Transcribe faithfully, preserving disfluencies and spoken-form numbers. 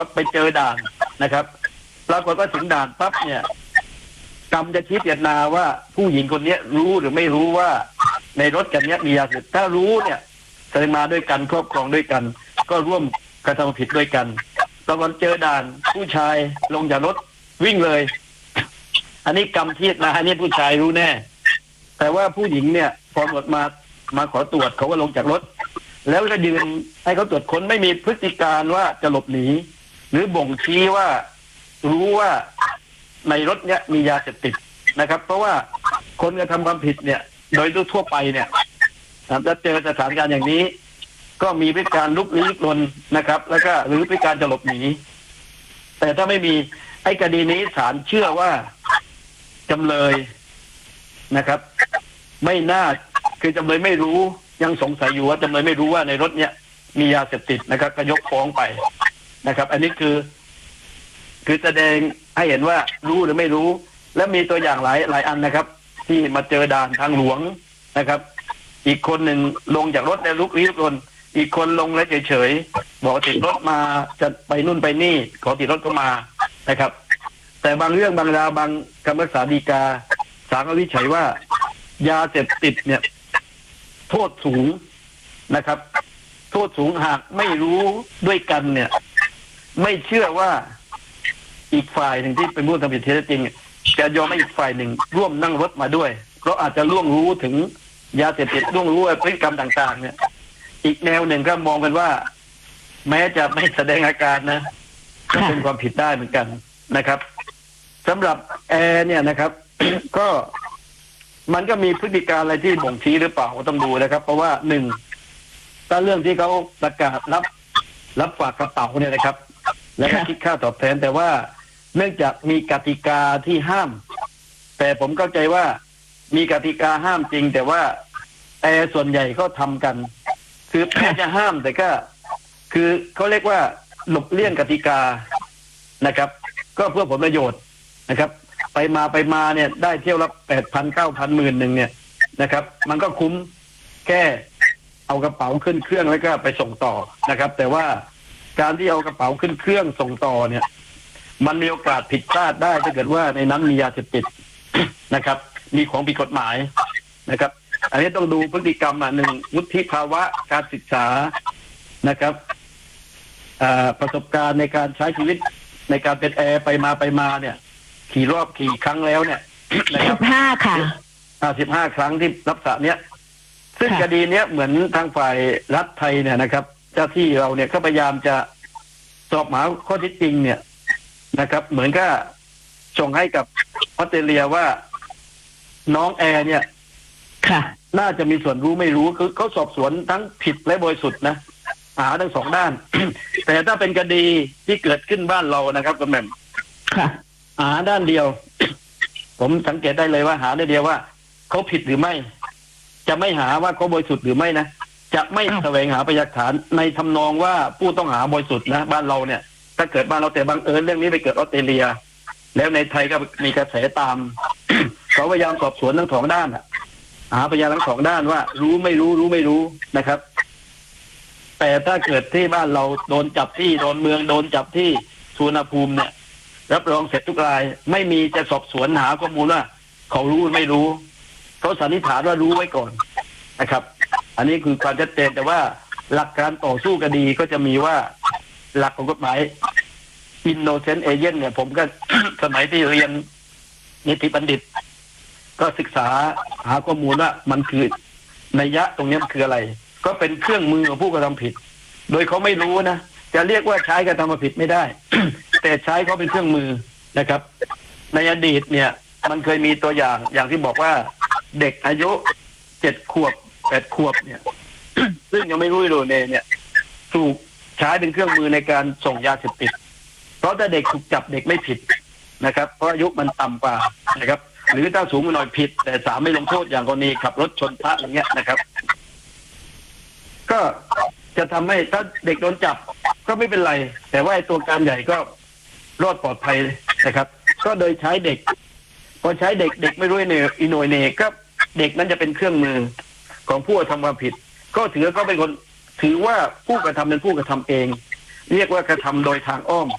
ไปเจอด่านนะครับปรากฏว่าถึงด่านปั๊บเนี่ยกรรมจะชี้เจตนาว่าผู้หญิงคนนี้รู้หรือไม่รู้ว่าในรถกันนี้มียาเสพติดถ้ารู้เนี่ยแสดงมาด้วยกันครอบครองด้วยกัน ก็ร่วมกระทำผิดด้วยกันตอนเจอด่านผู้ชายลงจากรถวิ่งเลยอันนี้กรรมเทียดนะอันนี้ผู้ชายรู้แน่แต่ว่าผู้หญิงเนี่ยพอตำรวจมามาขอตรวจเขาก็ลงจากรถแล้วก็ยืนให้เขาตรวจค้นไม่มีพฤติการว่าจะหลบหนีหรือบ่งชี้ว่ารู้ว่าในรถเนี้ยมียาเสพติดนะครับเพราะว่าคนกระทำความผิดเนี่ยโดยทั่วไปเนี่ยจะเจอสถานการณ์อย่างนี้ก็มีพฤติการลุกลี้ลุกลนนะครับแล้วก็หรือพฤติการจะหลบหนีแต่ถ้าไม่มีไอ้คดีนี้ศาลเชื่อว่าจำเลยนะครับไม่น่าคือจำเลยไม่รู้ยังสงสัยอยู่ว่าจำเลยไม่รู้ว่าในรถเนี้ยมียาเสพติดนะครับก็ยกฟ้องไปนะครับอันนี้คือคือแสดงให้เห็นว่ารู้หรือไม่รู้และมีตัวอย่างหลายหลายอันนะครับที่มาเจอด่านทางหลวงนะครับอีกคนหนึ่งลงจากรถแล้วลุกลี้ลุกลนอีกคนลงแล้วเฉยๆบอกติดรถมาจะไปนู่นไปนี่ขอติดรถก็มานะครับแต่บางเรื่องบางราวบางคำพิพากษาฎีกาศาลก็วินิจฉัยว่ายาเสพติดเนี่ยโทษสูงนะครับโทษสูงหากไม่รู้ด้วยกันเนี่ยไม่เชื่อว่าอีกฝ่ายหนึ่งที่เป็นผู้ทำผิดแท้จริงจะยอมให้อีกฝ่ายหนึ่งร่วมนั่งรถมาด้วยเพราะอาจจะล่วงรู้ถึงยาเสพติดล่วงรู้พฤติกรรมต่างๆเนี่ยอีกแนวหนึ่งก็มองกันว่าแม้จะไม่แสดงอาการนะก็เป็นความผิดได้เหมือนกันนะครับสำหรับแอร์เนี่ยนะครับ ก็มันก็มีพฤติการอะไรที่บ่งชี้หรือเปล่าก็ต้องดูนะครับเพราะว่าหนึ่งถ้าเรื่องที่เขาประกาศรับรับฝากกระเป๋าเนี่ยนะครับแล้วก็คิดค่าตอบแทนแต่ว่าเนื่องจากมีกติกาที่ห้ามแต่ผมเข้าใจว่ามีกติกาห้ามจริงแต่ว่าแอร์ส่วนใหญ่ก็ทำกันคือแม้จะห้ามแต่ก็คือเขาเรียกว่าหลบเลี่ยงกติกานะครับก็เพื่อผลประโยชน์นะครับไปมาไปมาเนี่ยได้เที่ยวละแปดพันเก้าพันหมื่นหนึ่งเนี่ยนะครับมันก็คุ้มแค่เอากระเป๋าขึ้นเครื่องแล้วก็ไปส่งต่อนะครับแต่ว่าการที่เอากระเป๋าขึ้นเครื่องส่งต่อเนี่ยมันมีโอกาสผิดพลาดได้ถ้าเกิดว่าในนั้นมียาเสพติดนะครับมีของผิดกฎหมายนะครับอันนี้ต้องดูพฤติกรรมอ่ะหนึ่งวุฒิภาวะการศึกษานะครับประสบการณ์ในการใช้ชีวิตในการเป็นแอร์ไปมาไปมาเนี่ยขี่รอบขี่ครั้งแล้วเนี่ยสิบห้าค่ะอ่าสิบห้าครั้งที่รับสารเนี้ยซึ่งคดีเนี้ยเหมือนทางฝ่ายรัฐไทยเนี่ยนะครับเจ้าที่เราเนี่ยก็พยายามจะสอบหาข้อเท็จจริงเนี่ยนะครับเหมือนก็ส่งให้กับออสเตรเลียว่าน้องแอร์เนี่ยค่ะน่าจะมีส่วนรู้ไม่รู้คือเขาสอบสวนทั้งผิดและบริสุทธิ์นะหาทั้งสองด้าน แต่ถ้าเป็นคดีที่เกิดขึ้นบ้านเรานะครับคุณแม่ค่ะหาด้านเดียว ผมสังเกตได้เลยว่าหาได้เดียวว่าเขาผิดหรือไม่จะไม่หาว่าเขาบริสุทธิ์หรือไม่นะจะไม่แสวงหาพยานหลักฐานในทำนองว่าผู้ต้องหาบริสุทธิ์นะบ้านเราเนี่ยถ้าเกิดบ้านเราแต่บังเอิญเรื่องนี้ไปเกิดออสเตรเลียแล้วในไทยก็มีกระแสตาม เขาพยายามสอบสวนทั้งสองด้านอ่ะหาพยานทั้งสองด้านว่ารู้ไม่รู้รู้ไม่รู้นะครับแต่ถ้าเกิดที่บ้านเราโดนจับที่โดนเมืองโดนจับที่สุวรรณภูมิเนี่ยรับรองเสร็จทุกรายไม่มีจะสอบสวนหาข้อมูลว่าเขารู้ไม่รู้เขาสันนิษฐานว่ารู้ไว้ก่อนนะครับอันนี้คือความชัดเจนแต่ว่าหลักการต่อสู้คดีก็จะมีว่าหลักของกฎหมาย innocent agent เนี่ยผมก็ สมัยที่เรียนนิติบัณฑิตก็ศึกษาหาข้อมูลว่ามันคือนัยยะตรงนี้มันคืออะไรก็เป็นเครื่องมือของผู้กระทำผิดโดยเขาไม่รู้นะจะเรียกว่าใช้กระทำผิดไม่ได้ แต่ใช้เขาเป็นเครื่องมือนะครับในอดีตเนี่ยมันเคยมีตัวอย่างอย่างที่บอกว่าเด็กอายุเจ็ดขวบแปดขวบเนี่ย ซึ่งยังไม่รู้เลยเนี่ยถูกใช้เป็นเครื่องมือในการส่งยาเสพติดเพราะถ้าเด็กถูกจับเด็กไม่ผิดนะครับเพราะอายุมันต่ำกว่านะครับหรือถ้าสูงหน่อยผิดแต่ศาลไม่ลงโทษอย่างกรณีขับรถชนพระอย่างเงี้ยนะครับก็จะทำให้ถ้าเด็กโดนจับก็ไม่เป็นไรแต่ว่าตัวการใหญ่ก็รอดปลอดภัยนะครับก็โดยใช้เด็กพอใช้เด็กเด็กไม่รู้เนอิโนยเนก็เด็กนั้นจะเป็นเครื่องมือของผู้กระทำความผิดก็ถือเขาเป็นคนถือว่าผู้กระทำเป็นผู้กระทำเองเรียกว่ากระทำโดยทางอ้อม